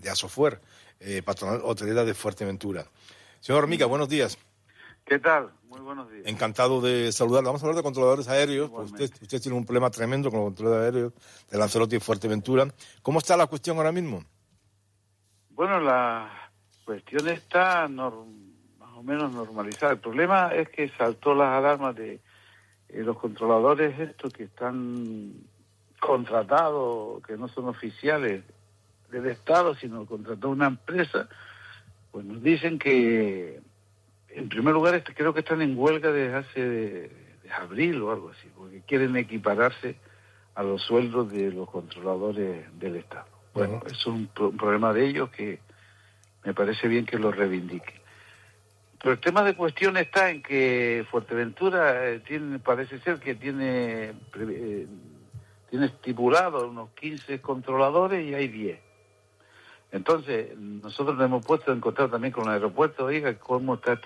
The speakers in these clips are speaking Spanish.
de Asofuer, patronal hotelera de Fuerteventura. Señor Hormiga, buenos días. ¿Qué tal? Muy buenos días. Encantado de saludarlo. Vamos a hablar de controladores aéreos. Pues usted tiene un problema tremendo con los controladores aéreos de Lanzarote y Fuerteventura. ¿Cómo está la cuestión ahora mismo? Bueno, la cuestión está más o menos normalizada. El problema es que saltó las alarmas de los controladores estos que están contratados, que no son oficiales del Estado, sino contrató una empresa. Pues nos dicen que, en primer lugar, creo que están en huelga desde hace de abril o algo así, porque quieren equipararse a los sueldos de los controladores del Estado. Bueno, es un problema de ellos que me parece bien que lo reivindiquen. Pero el tema de cuestión está en que Fuerteventura parece ser que tiene estipulado unos 15 controladores y hay 10. Entonces, nosotros nos hemos puesto en contacto también con el aeropuerto, oiga, ¿cómo está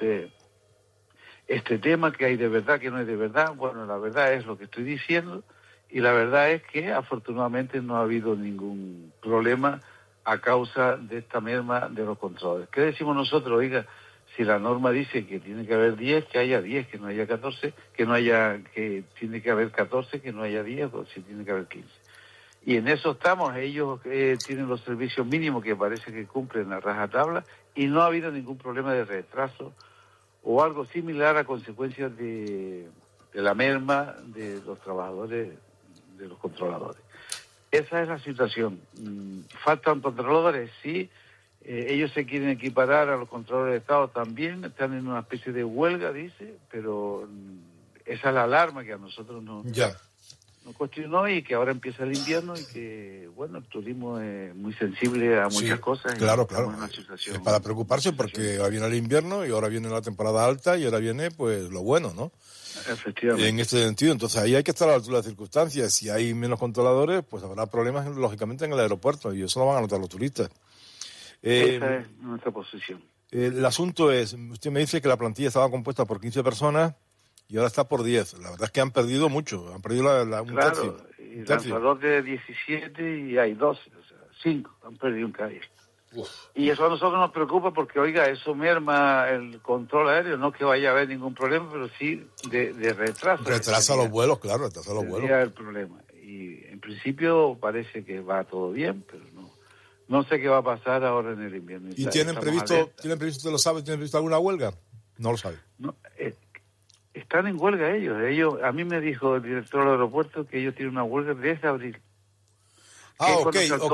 este tema? ¿Qué hay de verdad, qué no hay de verdad? Bueno, la verdad es lo que estoy diciendo, y la verdad es que afortunadamente no ha habido ningún problema a causa de esta merma de los controladores. ¿Qué decimos nosotros? Oiga, si la norma dice que tiene que haber 10, que haya 10, que no haya 14, que tiene que haber 14, que no haya 10, o si tiene que haber 15. Y en eso estamos. Ellos tienen los servicios mínimos que parece que cumplen a rajatabla, y no ha habido ningún problema de retraso o algo similar a consecuencia de la merma de los trabajadores, de los controladores. Esa es la situación. ¿Faltan controladores? Sí. Ellos se quieren equiparar a los controladores de Estado también, están en una especie de huelga, dice, pero esa es la alarma que a nosotros nos cuestionó, y que ahora empieza el invierno y que, bueno, el turismo es muy sensible a muchas cosas. Claro. Es para preocuparse porque ahora viene el invierno y ahora viene la temporada alta y ahora viene, pues, lo bueno, ¿no? Efectivamente. En este sentido, entonces ahí hay que estar a la altura de las circunstancias. Si hay menos controladores, pues habrá problemas, lógicamente, en el aeropuerto, y eso lo van a notar los turistas. Esa es nuestra posición. El asunto es, usted me dice que la plantilla estaba compuesta por 15 personas y ahora está por 10. La verdad es que han perdido mucho, han perdido un tercio. Y Lanzarote de 17 y hay 12, o sea, 5, han perdido un cabello. Y eso a nosotros nos preocupa porque, oiga, eso merma el control aéreo, no que vaya a haber ningún problema, pero sí de retraso. Retrasa los vuelos, claro, retrasa los vuelos. El problema. Y en principio parece que va todo bien, pero no sé qué va a pasar ahora en el invierno. ¿Y tienen previsto, usted lo sabe, tienen previsto alguna huelga? No lo sabe. No, están en huelga ellos. A mí me dijo el director del aeropuerto que ellos tienen una huelga desde abril. Ok.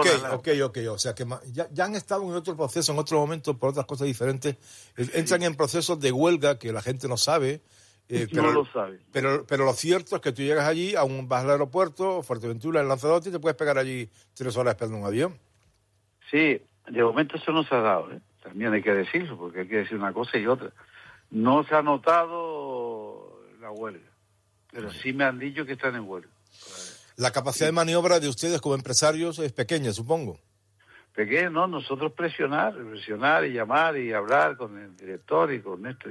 O sea que ya han estado en otro proceso, en otro momento, por otras cosas diferentes. Entran en procesos de huelga que la gente no sabe. No lo sabe. Pero lo cierto es que tú llegas allí, aún vas al aeropuerto, Fuerteventura, en Lanzarote, y te puedes pegar allí 3 horas esperando un avión. Sí, de momento eso no se ha dado, ¿eh? También hay que decirlo, porque hay que decir una cosa y otra. No se ha notado la huelga, pero sí me han dicho que están en huelga. La capacidad de maniobra de ustedes como empresarios es pequeña, supongo. Pequeña, no, nosotros presionar y llamar y hablar con el director y con esto.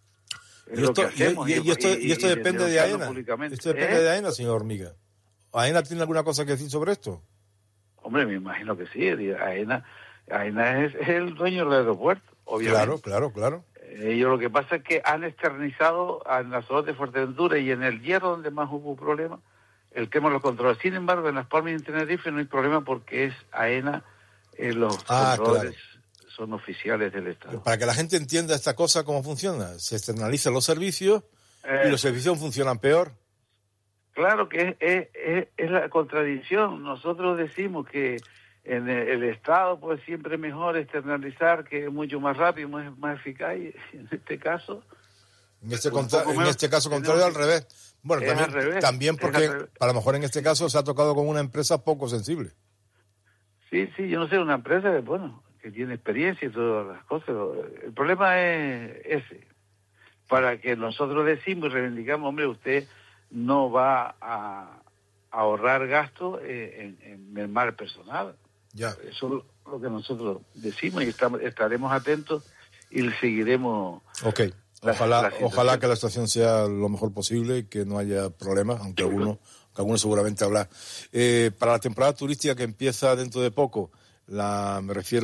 Y esto depende de AENA. Esto depende de AENA, señor Hormiga. ¿AENA tiene alguna cosa que decir sobre esto? Hombre, me imagino que sí. AENA es el dueño del aeropuerto, obviamente. Claro. Ellos lo que pasa es que han externizado en la zona de Fuerteventura y en el Hierro, donde más hubo problemas, el tema de los controles. Sin embargo, en Las Palmas y en Tenerife no hay problema porque es AENA, los controles son oficiales del Estado. Para que la gente entienda esta cosa, cómo funciona. Se externalizan los servicios y los servicios funcionan peor. Claro que es la contradicción. Nosotros decimos que en el Estado pues siempre es mejor externalizar, que es mucho más rápido, más eficaz, y en este caso... En este caso contrario, al revés. Bueno, también porque a lo mejor en este caso se ha tocado con una empresa poco sensible. Sí, yo no sé, una empresa que tiene experiencia y todas las cosas. El problema es ese. Para que nosotros decimos y reivindicamos, hombre, usted no va a ahorrar gasto en mermar personal. Ya. Eso es lo que nosotros decimos y estaremos atentos y seguiremos. Ok. Ojalá que la estación sea lo mejor posible y que no haya problemas, aunque algunos seguramente habrá. Para la temporada turística que empieza dentro de poco, me refiero